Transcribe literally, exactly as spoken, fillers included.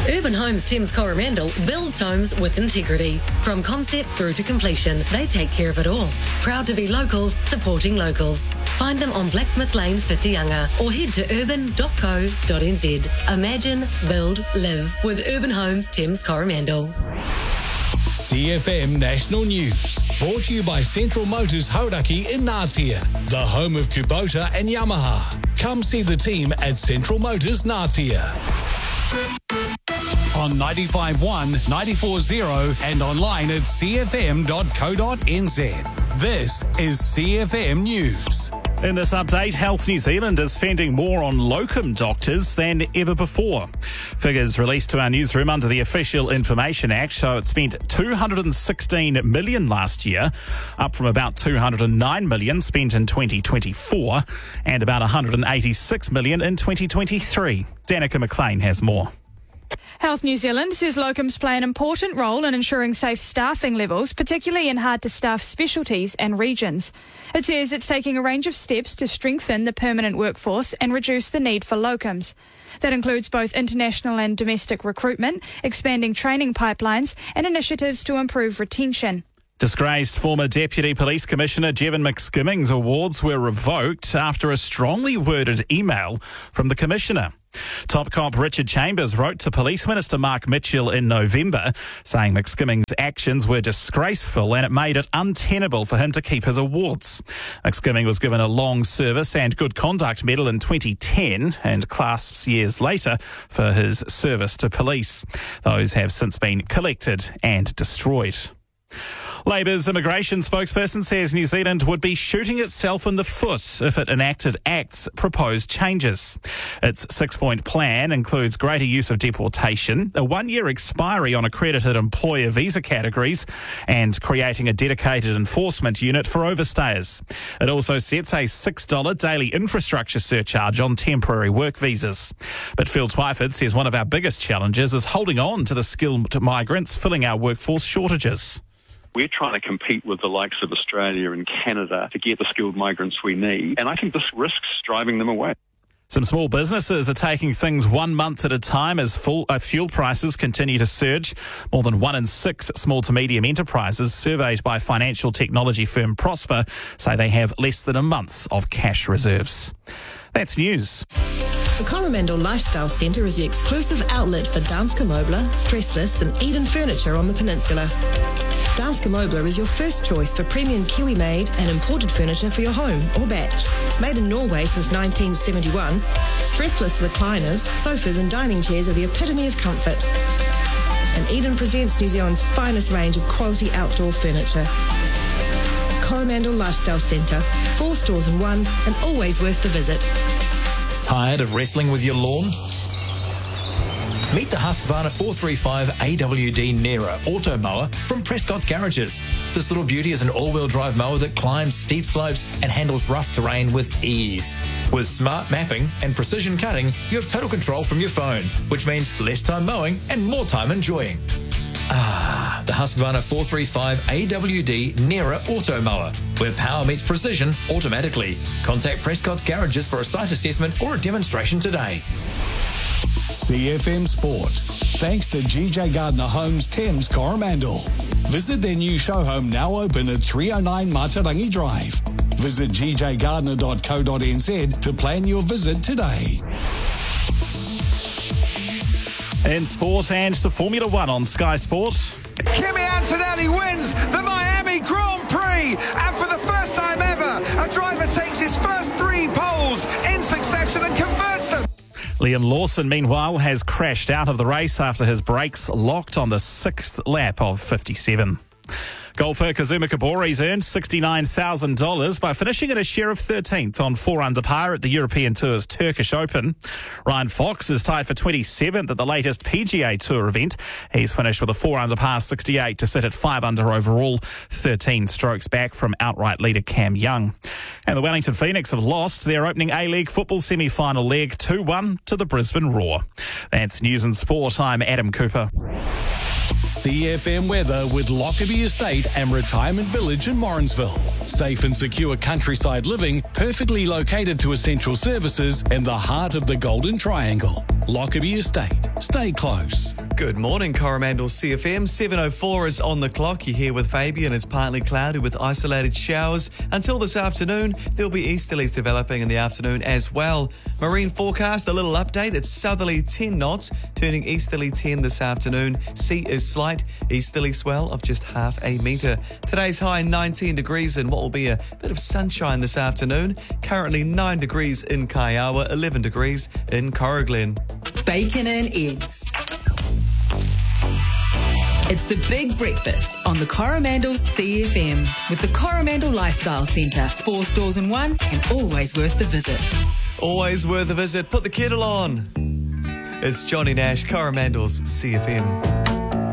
Urban Homes Thames Coromandel builds homes with integrity. From concept through to completion, they take care of it all. Proud to be locals, supporting locals. Find them on Blacksmith Lane, Whitianga, or head to urban dot co dot n z. Imagine, build, live with Urban Homes Thames Coromandel. C F M National News, brought to you by Central Motors Hauraki in Ngātea, the home of Kubota and Yamaha. Come see the team at Central Motors Ngātea. On ninety-five point one, ninety-four point zero and online at c f m dot co dot n z. This is C F M News. In this update, Health New Zealand is spending more on locum doctors than ever before. Figures released to our newsroom under the Official Information Act show it spent two hundred sixteen million dollars last year, up from about two hundred nine million dollars spent in twenty twenty-four and about one hundred eighty-six million dollars in twenty twenty-three. Danica McLean has more. Health New Zealand says locums play an important role in ensuring safe staffing levels, particularly in hard-to-staff specialties and regions. It says it's taking a range of steps to strengthen the permanent workforce and reduce the need for locums. That includes both international and domestic recruitment, expanding training pipelines, and initiatives to improve retention. Disgraced former Deputy Police Commissioner Jevon McSkimming's awards were revoked after a strongly worded email from the Commissioner. Top cop Richard Chambers wrote to Police Minister Mark Mitchell in November, saying McSkimming's actions were disgraceful and it made it untenable for him to keep his awards. McSkimming was given a long service and good conduct medal in twenty ten and clasps years later for his service to police. Those have since been collected and destroyed. Labour's immigration spokesperson says New Zealand would be shooting itself in the foot if it enacted Act's proposed changes. Its six-point plan includes greater use of deportation, a one-year expiry on accredited employer visa categories, and creating a dedicated enforcement unit for overstayers. It also sets a six dollars daily infrastructure surcharge on temporary work visas. But Phil Twyford says one of our biggest challenges is holding on to the skilled migrants filling our workforce shortages. We're trying to compete with the likes of Australia and Canada to get the skilled migrants we need, and I think this risks driving them away. Some small businesses are taking things one month at a time as full, uh, fuel prices continue to surge. More than one in six small to medium enterprises surveyed by financial technology firm Prosper say they have less than a month of cash reserves. That's news. The Coromandel Lifestyle Centre is the exclusive outlet for Danske Møbler, Stressless and Eden Furniture on the peninsula. Danske Møbler is your first choice for premium Kiwi-made and imported furniture for your home or batch. Made in Norway since nineteen seventy-one, stressless recliners, sofas and dining chairs are the epitome of comfort. And Eden presents New Zealand's finest range of quality outdoor furniture. Coromandel Lifestyle Centre, four stores in one and always worth the visit. Tired of wrestling with your lawn? Meet the Husqvarna four thirty-five A W D Nera Auto Mower from Prescott's Garages. This little beauty is an all-wheel drive mower that climbs steep slopes and handles rough terrain with ease. With smart mapping and precision cutting, you have total control from your phone, which means less time mowing and more time enjoying. Ah, the Husqvarna four thirty-five A W D Nera Auto Mower, where power meets precision automatically. Contact Prescott's Garages for a site assessment or a demonstration today. C F M Sport, thanks to G J Gardner Homes Thames Coromandel. Visit their new show home, now open at three oh nine Matarangi Drive. Visit g j gardner dot co dot n z to plan your visit today. In sport and to Formula One on Sky Sport. Kimi Antonelli wins the Miami Grand Prix, and for the first time ever, a driver takes his first three poles in succession and converts them. Liam Lawson, meanwhile, has crashed out of the race after his brakes locked on the sixth lap of fifty-seven. Golfer Kazuma Kobori's earned sixty-nine thousand dollars by finishing at a share of thirteenth on four under par at the European Tour's Turkish Open. Ryan Fox is tied for twenty-seventh at the latest P G A Tour event. He's finished with a four under par sixty-eight to sit at five under overall, thirteen strokes back from outright leader Cam Young. And the Wellington Phoenix have lost their opening A-League football semi-final leg two one to the Brisbane Roar. That's News and Sport. I'm Adam Cooper. C F M weather with Lockerbie Estate and Retirement Village in Morrinsville. Safe and secure countryside living, perfectly located to essential services in the heart of the Golden Triangle. Lockerbie Estate. Stay close. Good morning, Coromandel C F M. seven oh four is on the clock. You're here with Fabian. It's partly cloudy with isolated showers. Until this afternoon, there'll be easterlies developing in the afternoon as well. Marine forecast, a little update. It's southerly ten knots, turning easterly ten this afternoon. Sea is slight, easterly swell of just half a metre. Today's high nineteen degrees and what will be a bit of sunshine this afternoon. Currently nine degrees in Kaiawa, eleven degrees in Coroglen. Bacon and eggs. It's the big breakfast on the Coromandel C F M with the Coromandel Lifestyle Centre. Four stores in one and always worth the visit. Always worth a visit. Put the kettle on. It's Johnny Nash, Coromandel's C F M.